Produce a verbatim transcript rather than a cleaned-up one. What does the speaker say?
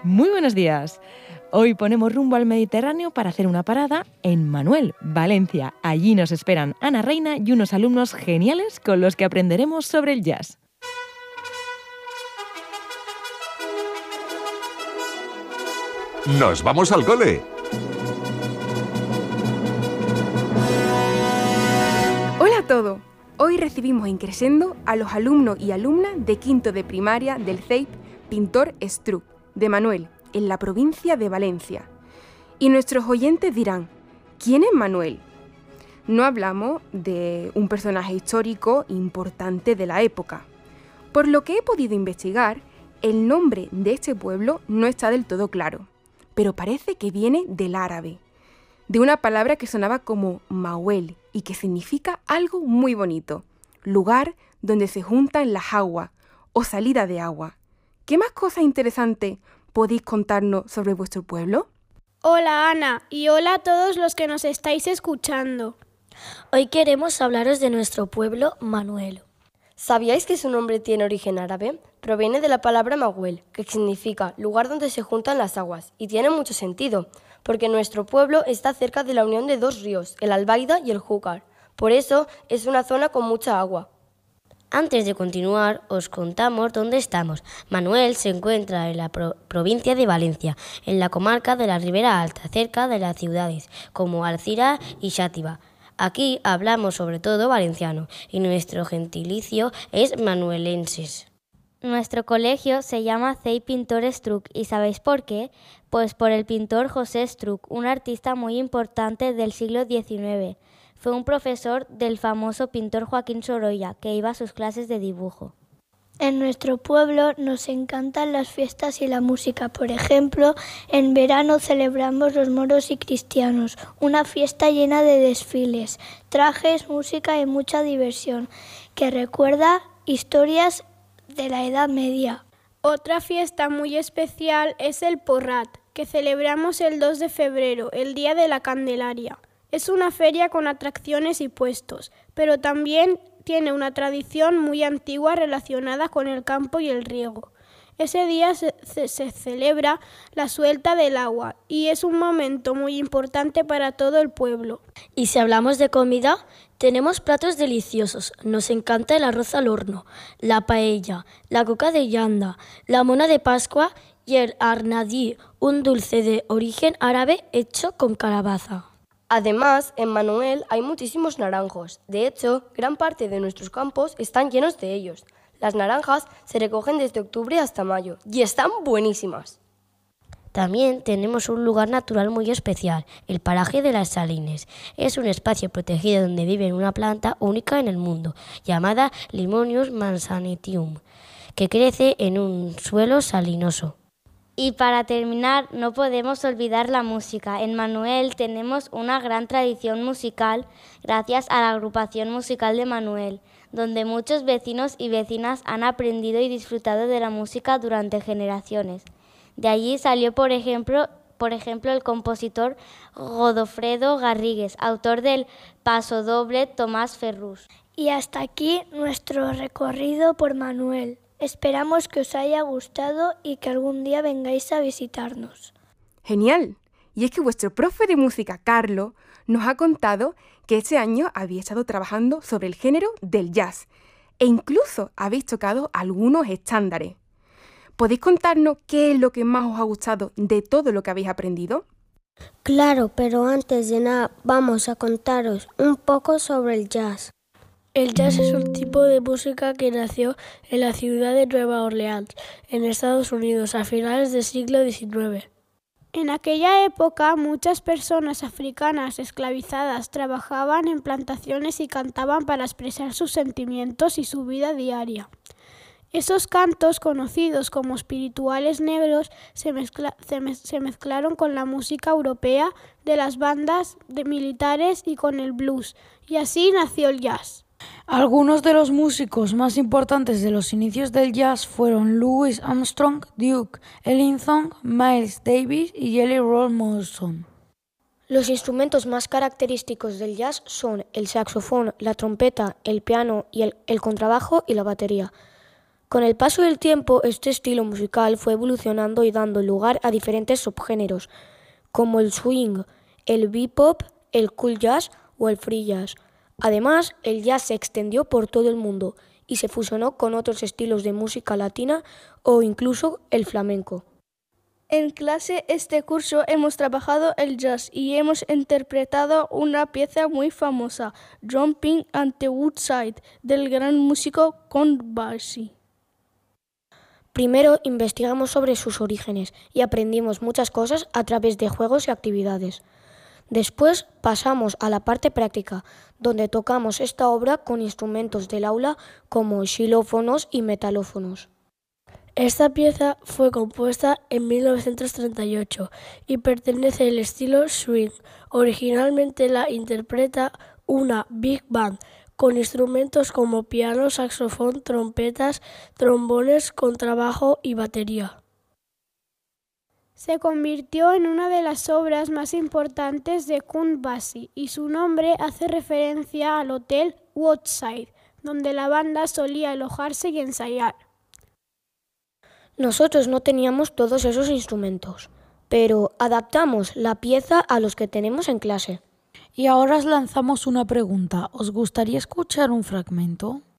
Muy buenos días. Hoy ponemos rumbo al Mediterráneo para hacer una parada en Manuel, Valencia. Allí nos esperan Ana Reina y unos alumnos geniales con los que aprenderemos sobre el jazz. ¡Nos vamos al cole! Hola a todos. Hoy recibimos en Crescendo a los alumnos y alumnas de quinto de primaria del C E I P Pintor Estruc de Manuel, en la provincia de Valencia. Y nuestros oyentes dirán, ¿quién es Manuel? No hablamos de un personaje histórico importante de la época. Por lo que he podido investigar, el nombre de este pueblo no está del todo claro, pero parece que viene del árabe, de una palabra que sonaba como Mahuel y que significa algo muy bonito, lugar donde se juntan las aguas o salida de agua. ¿Qué más cosas interesantes podéis contarnos sobre vuestro pueblo? Hola Ana y hola a todos los que nos estáis escuchando. Hoy queremos hablaros de nuestro pueblo Manuel. ¿Sabíais que su nombre tiene origen árabe? Proviene de la palabra Mahuel, que significa lugar donde se juntan las aguas, y tiene mucho sentido, porque nuestro pueblo está cerca de la unión de dos ríos, el Albaida y el Júcar. Por eso es una zona con mucha agua. Antes de continuar, os contamos dónde estamos. Manuel se encuentra en la pro- provincia de Valencia, en la comarca de la Ribera Alta, cerca de las ciudades como Alcira y Xàtiva. Aquí hablamos sobre todo valenciano y nuestro gentilicio es manuelenses. Nuestro colegio se llama C E I P Pintor Estruc. ¿Y sabéis por qué? Pues por el pintor José Estruc, un artista muy importante del siglo diecinueve. Fue un profesor del famoso pintor Joaquín Sorolla, que iba a sus clases de dibujo. En nuestro pueblo nos encantan las fiestas y la música. Por ejemplo, en verano celebramos los moros y cristianos, una fiesta llena de desfiles, trajes, música y mucha diversión, que recuerda historias de la Edad Media. Otra fiesta muy especial es el Porrat, que celebramos el dos de febrero, el Día de la Candelaria. Es una feria con atracciones y puestos, pero también tiene una tradición muy antigua relacionada con el campo y el riego. Ese día se, se, se celebra la suelta del agua y es un momento muy importante para todo el pueblo. Y si hablamos de comida, tenemos platos deliciosos. Nos encanta el arroz al horno, la paella, la coca de llanda, la mona de Pascua y el arnadí, un dulce de origen árabe hecho con calabaza. Además, en Manuel hay muchísimos naranjos. De hecho, gran parte de nuestros campos están llenos de ellos. Las naranjas se recogen desde octubre hasta mayo y están buenísimas. También tenemos un lugar natural muy especial, el paraje de las Salines. Es un espacio protegido donde vive una planta única en el mundo, llamada Limonius manzanitium, que crece en un suelo salinoso. Y para terminar, no podemos olvidar la música. En Manuel tenemos una gran tradición musical gracias a la agrupación musical de Manuel, donde muchos vecinos y vecinas han aprendido y disfrutado de la música durante generaciones. De allí salió, por ejemplo, por ejemplo, el compositor Godofredo Garrigues, autor del pasodoble Tomás Ferrús. Y hasta aquí nuestro recorrido por Manuel. Esperamos que os haya gustado y que algún día vengáis a visitarnos. ¡Genial! Y es que vuestro profe de música, Carlos, nos ha contado que este año había estado trabajando sobre el género del jazz e incluso habéis tocado algunos estándares. ¿Podéis contarnos qué es lo que más os ha gustado de todo lo que habéis aprendido? Claro, pero antes de nada vamos a contaros un poco sobre el jazz. El jazz es un tipo de música que nació en la ciudad de Nueva Orleans, en Estados Unidos, a finales del siglo diecinueve. En aquella época, muchas personas africanas esclavizadas trabajaban en plantaciones y cantaban para expresar sus sentimientos y su vida diaria. Esos cantos, conocidos como espirituales negros, se, mezcla, se, mez, se mezclaron con la música europea de las bandas de militares y con el blues, y así nació el jazz. Algunos de los músicos más importantes de los inicios del jazz fueron Louis Armstrong, Duke Ellington, Miles Davis y Jelly Roll Morrison. Los instrumentos más característicos del jazz son el saxofón, la trompeta, el piano y el, el contrabajo y la batería. Con el paso del tiempo, este estilo musical fue evolucionando y dando lugar a diferentes subgéneros, como el swing, el bebop, el cool jazz o el free jazz. Además, el jazz se extendió por todo el mundo y se fusionó con otros estilos de música latina o incluso el flamenco. En clase este curso hemos trabajado el jazz y hemos interpretado una pieza muy famosa, Jumping on the Woodside, del gran músico Count Basie. Primero investigamos sobre sus orígenes y aprendimos muchas cosas a través de juegos y actividades. Después pasamos a la parte práctica, donde tocamos esta obra con instrumentos del aula como xilófonos y metalófonos. Esta pieza fue compuesta en mil novecientos treinta y ocho y pertenece al estilo swing. Originalmente la interpreta una big band con instrumentos como piano, saxofón, trompetas, trombones, contrabajo y batería. Se convirtió en una de las obras más importantes de Count Basie y su nombre hace referencia al Hotel Woodside, donde la banda solía alojarse y ensayar. Nosotros no teníamos todos esos instrumentos, pero adaptamos la pieza a los que tenemos en clase. Y ahora os lanzamos una pregunta. ¿Os gustaría escuchar un fragmento?